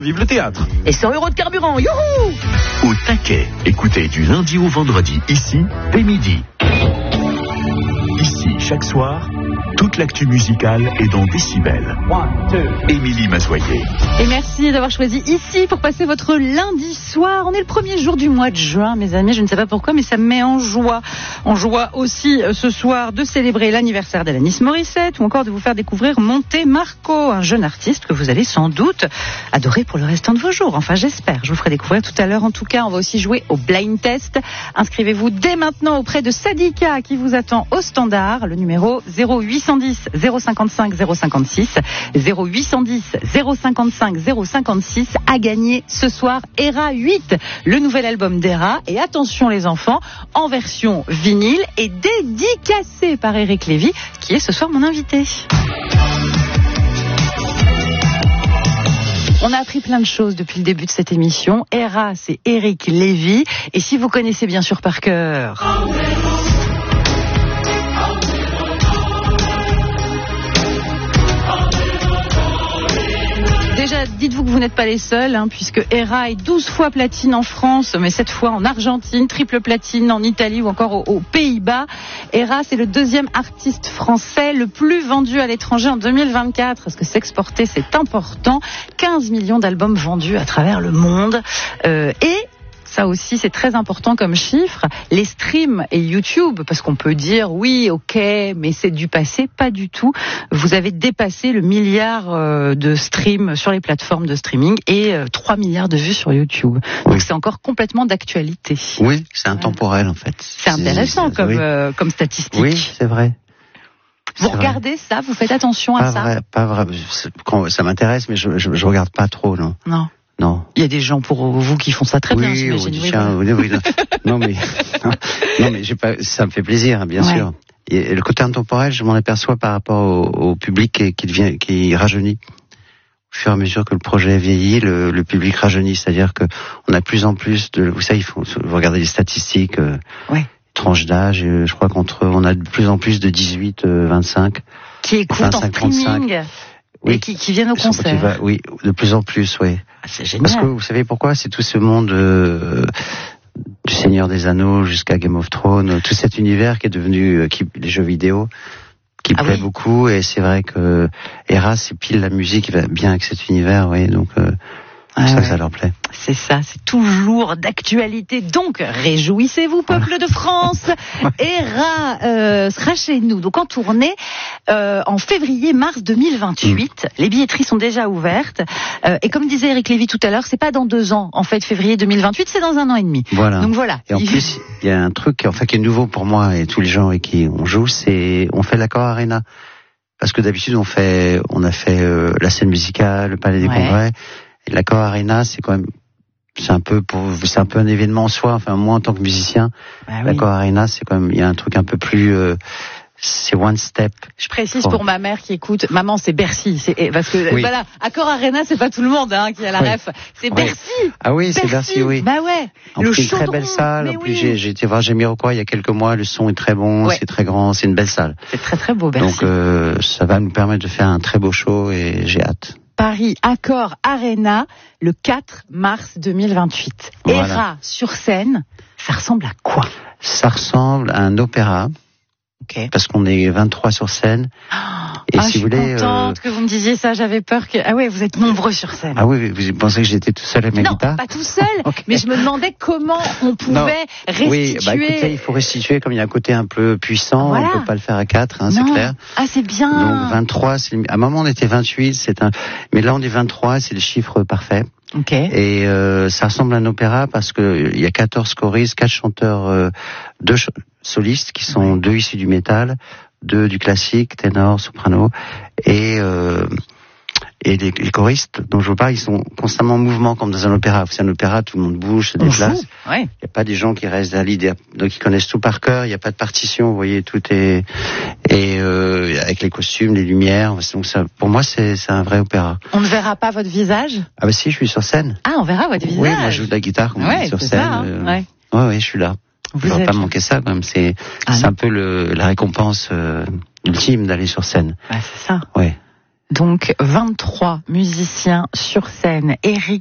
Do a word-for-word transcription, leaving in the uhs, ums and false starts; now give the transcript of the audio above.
Vive le théâtre. Et cent euros de carburant, youhou! Au taquet, écoutez du lundi au vendredi, ici, dès midi. Ici, chaque soir, toute l'actu musicale est dans Décibel. Émilie Mazoyer. Et merci d'avoir choisi ici pour passer votre lundi soir. On est le premier jour du mois de juin, mes amis. Je ne sais pas pourquoi, mais ça me met en joie. En joie aussi ce soir de célébrer l'anniversaire d'Alanis Morissette ou encore de vous faire découvrir Monte Marco, un jeune artiste que vous allez sans doute adorer pour le restant de vos jours. Enfin, j'espère. Je vous ferai découvrir tout à l'heure. En tout cas, on va aussi jouer au blind test. Inscrivez-vous dès maintenant auprès de Sadika qui vous attend au standard. Le numéro zéro huit cent dix zéro cinquante-cinq zéro cinquante-six zéro huit cent dix zéro cinquante-cinq zéro cinquante-six à gagner ce soir Era huit, le nouvel album d'Era. Et attention les enfants, en version vinyle et dédicacé par Eric Lévy qui est ce soir mon invité. On a appris plein de choses depuis le début de cette émission. Era, c'est Eric Lévy. Et si vous connaissez bien sûr par cœur... Déjà, dites-vous que vous n'êtes pas les seuls, hein, puisque Era est douze fois platine en France, mais cette fois en Argentine, triple platine en Italie ou encore aux, aux Pays-Bas. Era, c'est le deuxième artiste français le plus vendu à l'étranger en deux mille vingt-quatre, parce que s'exporter, c'est important. quinze millions d'albums vendus à travers le monde. Euh, et... Ça aussi, c'est très important comme chiffre. Les streams et YouTube, parce qu'on peut dire, oui, ok, mais c'est du passé, pas du tout. Vous avez dépassé le milliard de streams sur les plateformes de streaming et trois milliards de vues sur YouTube. Donc oui. C'est encore complètement d'actualité. Oui, c'est intemporel en fait. C'est intéressant c'est, comme, oui. euh, comme statistique. Oui, c'est vrai. Vous c'est regardez vrai. Ça, vous faites attention pas à ça vrai, Pas vrai, quand ça m'intéresse, mais je, je, je regarde pas trop, non. Non. Non. Il y a des gens pour vous qui font ça très oui, bien, j'imagine. Oui, tiens, oui, oui, non, mais, non, mais j'ai pas, ça me fait plaisir, bien ouais. sûr. Et le côté intemporel, je m'en aperçois par rapport au, au public qui, qui devient, qui rajeunit. Au fur et à mesure que le projet vieillit, le, le public rajeunit. C'est-à-dire que on a de plus en plus de, vous savez, il faut regarder les statistiques, euh, ouais. tranche d'âge, et je crois qu'entre, on a de plus en plus de dix-huit, vingt-cinq. Qui écoutent en streaming. Oui. Et qui, qui viennent au concert. Oui, de plus en plus, oui. Ah, c'est génial. Parce que vous savez pourquoi? C'est tout ce monde euh, du Seigneur des Anneaux jusqu'à Game of Thrones, tout cet univers qui est devenu euh, qui, les jeux vidéo, qui ah plaît oui. beaucoup. Et c'est vrai que Era, c'est pile la musique qui va bien avec cet univers, oui. Donc euh, c'est ah, ça ouais. que ça leur plaît. C'est ça, c'est toujours d'actualité. Donc, réjouissez-vous, peuple de France. Era euh, sera chez nous, donc en tournée euh, en février-mars deux mille vingt-huit. Mm. Les billetteries sont déjà ouvertes. Euh, et comme disait Eric Lévy tout à l'heure, c'est pas dans deux ans, en fait, février deux mille vingt-huit, c'est dans un an et demi. Voilà. Donc voilà. Et en plus, il y a un truc, enfin, qui est nouveau pour moi et tous les gens avec qui on joue, c'est on fait l'Accor Arena. Parce que d'habitude, on fait, on a fait euh, la scène musicale, le Palais des ouais. Congrès. Et l'Accor Arena, c'est quand même, c'est un peu pour, c'est un peu un événement en soi. Enfin, moi, en tant que musicien, bah oui. l'Accor Arena, c'est quand même, il y a un truc un peu plus, euh, c'est one step. Je précise pour ma mère qui écoute, maman, c'est Bercy, c'est, parce que, oui. voilà, Accor Arena, c'est pas tout le monde, hein, qui a la oui. ref. C'est oui. Bercy. Ah oui, c'est Bercy, oui. Bah ouais. En le plus, c'est une très belle salle. En plus, oui. j'ai, j'ai été voir Jamiroquai il y a quelques mois, le son est très bon, ouais. c'est très grand, c'est une belle salle. C'est très très beau, Bercy. Donc, euh, ça va nous permettre de faire un très beau show et j'ai hâte. Paris Accor Arena, le quatre mars deux mille vingt-huit. Voilà. Era sur scène, ça ressemble à quoi? Ça ressemble à un opéra. Okay. Parce qu'on est vingt-trois sur scène. Oh, et ah, si vous voulez, je suis contente euh... que vous me disiez ça. J'avais peur que. Ah ouais, vous êtes nombreux sur scène. Ah oui, vous pensez que j'étais tout seul à ma non, guitare? Non, pas tout seul. Okay. Mais je me demandais comment on pouvait non. restituer. Oui, bah écoutez, il faut restituer comme il y a un côté un peu puissant. Voilà. On peut pas le faire à quatre, hein, c'est clair. Ah, c'est bien. Donc vingt-trois. C'est... À un moment on était vingt-huit, c'est un. Mais là on est vingt-trois, c'est le chiffre parfait. Okay. Et euh, ça ressemble à un opéra parce que il y a quatorze choristes, quatre chanteurs, euh, deux ch- solistes qui sont ouais. deux issus du métal, deux du classique, ténor, soprano, et euh, et les, les choristes dont je vous parle, ils sont constamment en mouvement comme dans un opéra. C'est un opéra, tout le monde bouge, se déplace. Il ouais. n'y a pas des gens qui restent à l'idée, donc ils connaissent tout par cœur. Il n'y a pas de partition, vous voyez, tout est et euh, avec les costumes, les lumières. Donc ça, pour moi, c'est c'est un vrai opéra. On ne verra pas votre visage? Ah bah si, je suis sur scène. Ah, on verra votre visage. Oui, moi je joue de la guitare comme ouais, on dit sur c'est scène. Ça, hein, euh, ouais. ouais, ouais, je suis là. Vous ne pas manquer ça, quand même. C'est, ah c'est un peu le, la récompense euh, ultime d'aller sur scène. Ouais, c'est ça. Ouais. donc vingt-trois musiciens sur scène. Eric